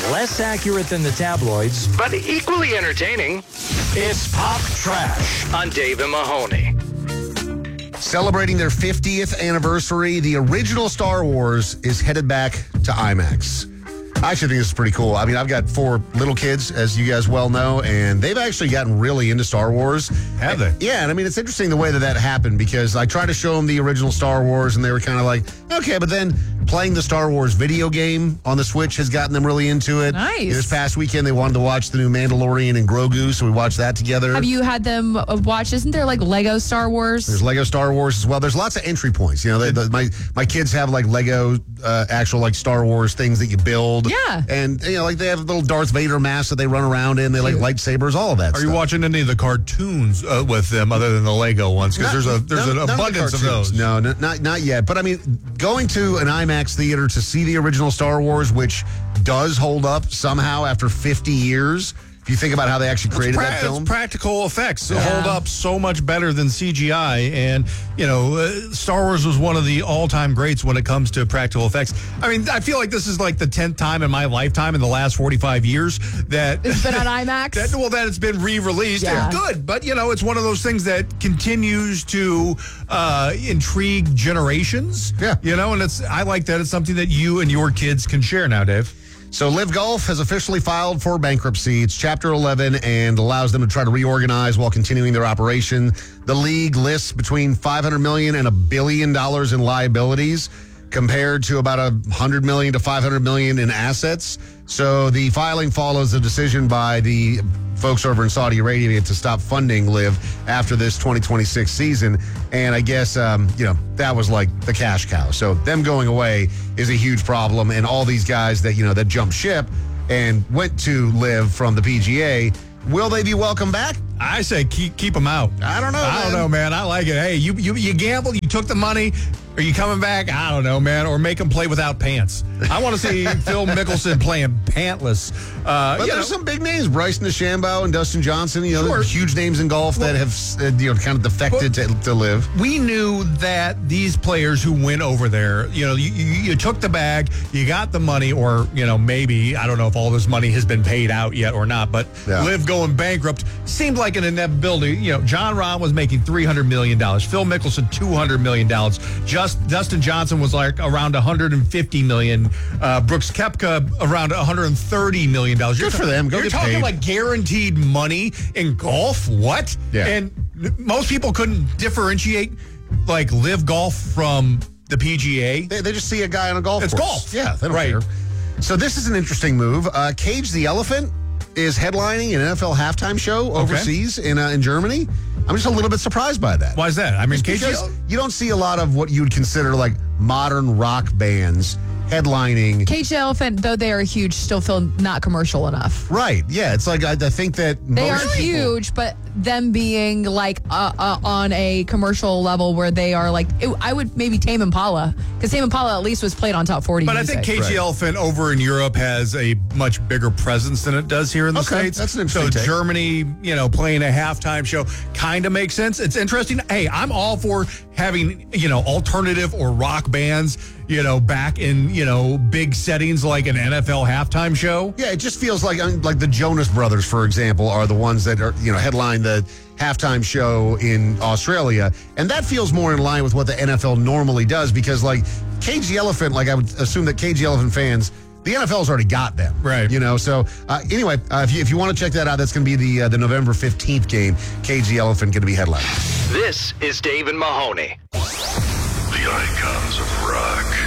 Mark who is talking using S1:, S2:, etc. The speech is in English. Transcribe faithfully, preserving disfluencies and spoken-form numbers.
S1: Less accurate than the tabloids,
S2: but equally entertaining.
S1: It's Pop Trash
S2: on Dave and Mahoney.
S3: Celebrating their fiftieth anniversary, the original Star Wars is headed back to IMAX. I actually think this is pretty cool. I mean, I've got four little kids, as you guys well know, and they've actually gotten really into Star Wars.
S4: Have they?
S3: Yeah, and I mean, it's interesting the way that that happened, because I tried to show them the original Star Wars, and they were kind of like, okay, but then playing the Star Wars video game on the Switch has gotten them really into it.
S5: Nice.
S3: This past weekend, they wanted to watch the new Mandalorian and Grogu, so we watched that together.
S5: Have you had them uh, watch, isn't there like Lego Star Wars?
S3: There's Lego Star Wars as well. There's lots of entry points. You know, they, the, my my kids have like Lego uh, actual like Star Wars things that you build.
S5: Yeah.
S3: And, you know, like they have little Darth Vader masks that they run around in. They like lightsabers, all of that
S4: Are
S3: stuff.
S4: you watching any of the cartoons uh, with them other than the Lego ones? Because there's a there's
S3: none-
S4: an
S3: none
S4: abundance
S3: the
S4: of,
S3: cartoons.
S4: those.
S3: No, n- not not yet. But I mean, going to an IMAX theater to see the original Star Wars, which does hold up somehow after fifty years. If you think about how they actually created
S4: Pra-
S3: that film.
S4: It's practical effects
S5: Yeah.
S4: hold up so much better than C G I, and you know, uh, Star Wars was one of the all-time greats when it comes to practical effects. I mean, I feel like this is like the tenth time in my lifetime in the last forty-five years that
S5: It's been on IMAX?
S4: that, well, that it's been re-released.
S5: Yeah.
S4: And good, but you know, it's one of those things that continues to uh, intrigue generations.
S3: Yeah.
S4: You know, and it's I like that it's something that you and your kids can share now, Dave.
S3: So Live Golf has officially filed for bankruptcy. It's Chapter eleven and allows them to try to reorganize while continuing their operation. The league lists between five hundred million dollars and a billion dollars in liabilities, compared to about one hundred million dollars to five hundred million dollars in assets. So the filing follows a decision by the folks over in Saudi Arabia to stop funding Live after this twenty twenty-six season. And I guess, um, you know, that was like the cash cow. So them going away is a huge problem. And all these guys that, you know, that jumped ship and went to Live from the P G A, will they be welcome back?
S4: I say keep keep them out.
S3: I don't know,
S4: I don't
S3: man.
S4: know, man. I like it. Hey, you you you gambled. You took the money. Are you coming back? I don't know, man. Or make them play without pants. I want to see Phil Mickelson playing pantless. Uh,
S3: But
S4: you
S3: there's
S4: know,
S3: some big names, Bryson DeChambeau and Dustin Johnson. You know,
S4: Sure.
S3: there's huge names in golf that have, uh, you know, kind of defected to, to Live.
S4: we knew that these players who went over there, you know, you, you, you took the bag, you got the money, or, you know, maybe, I don't know if all this money has been paid out yet or not, but
S3: Yeah.
S4: Live going bankrupt seemed like an inevitability. You know, John Rahm was making three hundred million dollars, Phil Mickelson two hundred million dollars, just Dustin Johnson was like around one hundred fifty million dollars, uh, Brooks Koepka around one hundred thirty million dollars.
S3: Good for them. Go
S4: You're
S3: get
S4: talking
S3: paid.
S4: like guaranteed money in golf? What?
S3: Yeah.
S4: And n- most people couldn't differentiate like Live Golf from the P G A.
S3: They, they just see a guy on a golf
S4: It's
S3: course.
S4: golf.
S3: Yeah, they don't
S4: Right.
S3: care. So this is an interesting move. Uh, Cage the Elephant is headlining an N F L halftime show overseas in uh, in Germany. I'm just a little bit surprised by that.
S4: Why is that? I mean, K G
S3: Because
S4: L,
S3: you don't see a lot of what you would consider like modern rock bands headlining.
S5: Cage the Elephant, though they are huge, still feel not commercial enough.
S3: Right. Yeah. It's like I, I think that
S5: They
S3: most
S5: are
S3: people-
S5: huge, but them being like uh, uh, on a commercial level where they are like, it, I would maybe Tame Impala, because Tame Impala at least was played on Top forty
S4: but I
S5: music.
S4: think K G
S3: Right.
S4: Elephant over in Europe has a much bigger presence than it does here in the
S3: Okay,
S4: States.
S3: that's an
S4: so
S3: interesting take.
S4: Germany, you know, playing a halftime show kind of makes sense. It's interesting. Hey, I'm all for having, you know, alternative or rock bands, you know, back in, you know, big settings like an N F L halftime show.
S3: Yeah, it just feels like um, like the Jonas Brothers, for example, are the ones that are, you know, headline the halftime show in Australia, and that feels more in line with what the N F L normally does, because like Cage the Elephant, like I would assume that Cage the Elephant fans, the N F L's already got them,
S4: Right.
S3: You know, so uh, anyway, uh, if you if you want to check that out, that's going to be the uh, the November fifteenth game. Cage the Elephant going to be headlining.
S2: This is Dave and Mahoney.
S6: The icons of rock.